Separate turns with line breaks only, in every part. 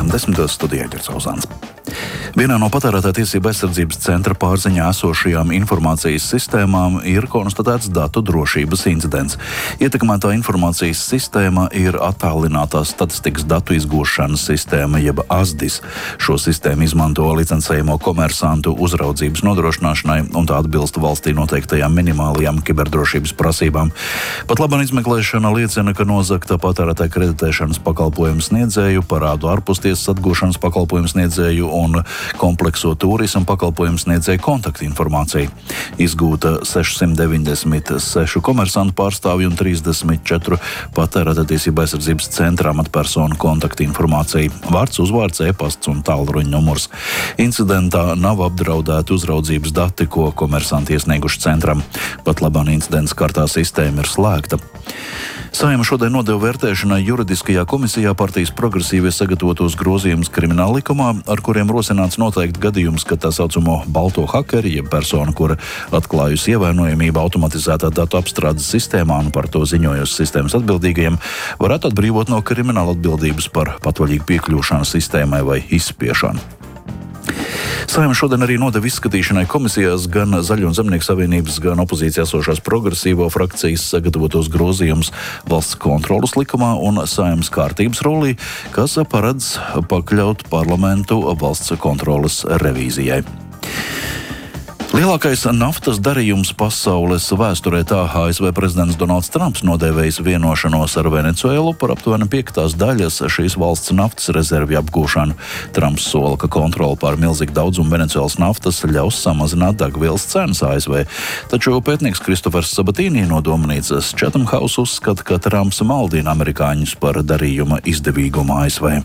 10. studijā Ģercauzāns. Vienā no patērētāju tiesību aizsardzības centra pārziņā esošajām informācijas sistēmām ir konstatēts datu drošības incidents. Ietekmētā informācijas sistēma ir attālinātās statistikas datu izgūšanas sistēma, jeb ASDIS. Šo sistēmu izmanto licencējumu komersantu uzraudzības nodrošināšanai, un tā atbilst valstī noteiktajām minimālajām kiberdrošības prasībām. Pat labāk izmeklēšana liecina, ka nozagta patērētāju kreditēšanas pakalpojumu sniedzēju, parādu ārpustiesas atgūšanas pakalpojumu sniedzēju un komplekso turismu pakalpojumu sniedzēju kontaktinformāciju. Izgūta 696 komersantu pārstāvju un 34 patērētāju tiesību aizsardzības centra amatpersonu kontaktinformācija. Vārds, uzvārds, e-pasts un tālruņa numurs. Incidentā nav apdraudēti uzraudzības dati, ko komersanti iesnieguši centram. Pat labāk incidents kārtā sistēma ir slēgta. Saeima šodien nodeva vērtēšanai juridiskajā komisijā partijas progresīvie sagatavotos grozījumus krimināla likumā, ar kuriem rosināts noteikt gadījums, ka tā saucamo balto hakeri, jeb persona, kura atklājusi ievainojamību automatizētā datu apstrādes sistēmā un par to ziņojusi sistēmas atbildīgajiem, varētu atbrīvot no krimināla atbildības par patvaļīgu piekļūšanu sistēmai vai izspiešanu. Saeima šodien arī nodeva izskatīšanai komisijās gan Zaļo un Zemnieku savienības, gan opozīcijā esošās progresīvo frakcijas sagatavotos grozījumus valsts kontroles likumā un Saeimas kārtības rullī, kas paredz pakļaut parlamentu valsts kontroles revīzijai. Lielākais naftas darījums pasaules vēsturē, tā ASV prezidents Donalds Trumps nodēvējis vienošanos ar Venecuēlu par aptuveni 5/5 šīs valsts naftas rezervju apgūšanu. Trumps sola, ka kontrole pār milzīgu daudzumu Venecuēlas naftas ļaus samazināt degvielas cenas ASV. Taču pētnieks Kristofers Sabatīnī no domnīcas Chatham House uzskata, ka Trumps maldina amerikāņus par darījuma izdevīgumu ASV.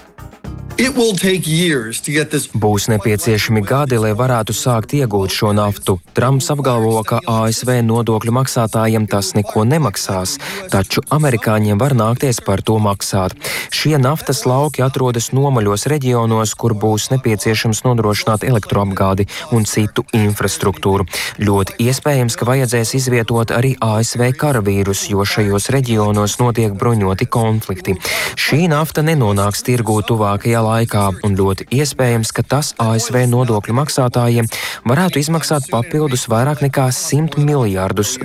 Būs nepieciešami gadi, lai varētu sākt iegūt šo naftu. Trumps apgalvo, ka ASV nodokļu maksātājiem tas neko nemaksās, taču amerikāņiem var nākties par to maksāt. Šie naftas lauki atrodas nomaļos reģionos, kur būs nepieciešams nodrošināt elektroapgādi un citu infrastruktūru. Ļoti iespējams, ka vajadzēs izvietot arī ASV karavīrus, jo šajos reģionos notiek bruņoti konflikti. Šī nafta nenonāks tirgū tuvākajā laikā, un ļoti iespējams, ka tas ASV nodokļu maksātājiem varētu izmaksāt papildus vairāk nekā $100 miljārdus.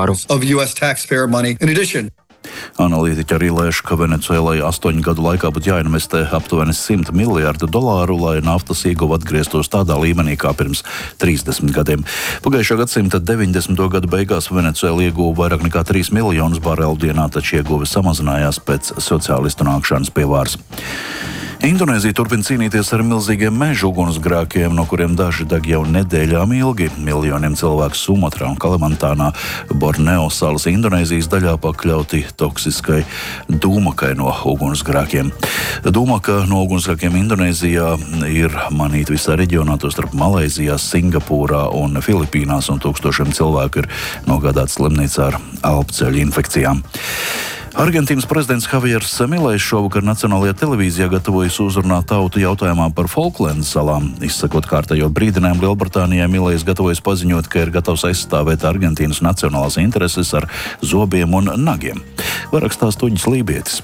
Analītiķi arī lēš, ka Venecuēlai 8 gadu laikā būtu jāinvestē aptuveni $100 miljārdu, lai naftas ieguva atgrieztos tādā līmenī kā pirms 30 gadiem. Pagājušā gadsimta 90. gadu beigās Venecuēla ieguva vairāk nekā 3 miljonus barelu dienā, taču ieguve samazinājās pēc sociālistu nākšanas pie varas. Indonēzija turpina cīnīties ar milzīgiem meža ugunsgrēkiem, no kuriem daži deg jau nedēļām ilgi. Miljoniem cilvēku Sumatrā un Kalimantānā, Borneo salas Indonēzijas daļā pakļauti toksiskai dūmakai no ugunsgrēkiem. Dūmaka no ugunsgrēkiem Indonēzijā ir manīta visā reģionā, tostarp Malaizijā, Singapūrā un Filipīnās, un tūkstošiem cilvēku ir nogādāti slimnīcā ar elpceļu infekcijām. Argentīnas prezidents Javieris Milejs šovakar Nacionālajā televīzijā gatavojas uzrunāt tautu jautājumā par Falklendu salām. Izsakot kārtējo brīdinājumu Lielbritānijai, Milejs gatavojas paziņot, ka ir gatavs aizstāvēt Argentīnas nacionālās intereses ar zobiem un nagiem. Vairāk stāsta Uģis Lībietis.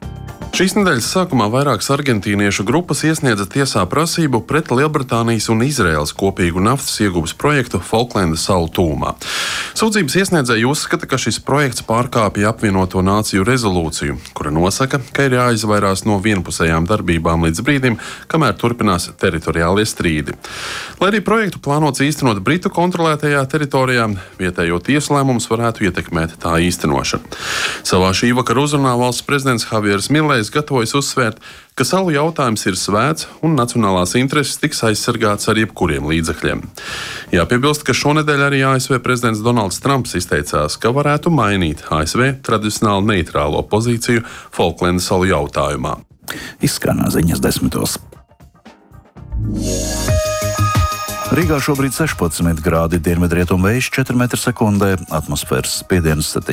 Šīs nedēļas sākumā vairākas argentīniešu grupas iesniedza tiesā prasību pret Lielbritānijas un Izraēlas kopīgu naftas ieguves projektu Falklendu salu tūmā. Sūdzības iesniedzēji uzskata, ka šis projekts pārkāpja apvienoto nāciju rezolūciju, kura nosaka, ka ir jāizvairās no vienpusējām darbībām līdz brīdim, kamēr turpinās teritoriālie strīdi. Lai arī projektu plānots īstenot Britu kontrolētajā teritorijā, vietējo tiesu lēmums varētu ietekmēt tā īstenošanu. Savā šī vakara uzrunā valsts prezidents Javieris Milejs gatavojas uzsvērt, ka salu jautājums ir svēts un nacionālās intereses tiks aizsargāts ar jebkuriem līdzekļiem. Jāpiebilst, ka šonedēļ arī ASV prezidents Donalds Trumps izteicās, ka varētu mainīt ASV tradicionāli neitrālo pozīciju Falklendu salu jautājumā.
Izskanā ziņas 10. Rīgā šobrīd 16 grādi, dienvidrietumu vējš 4 m/sekundē, atmosfēras spiediens 7.